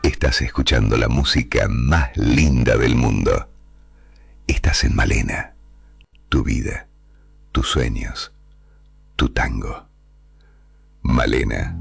Estás escuchando la música más linda del mundo. Estás en Malena. Tu vida, tus sueños, tu tango. Malena.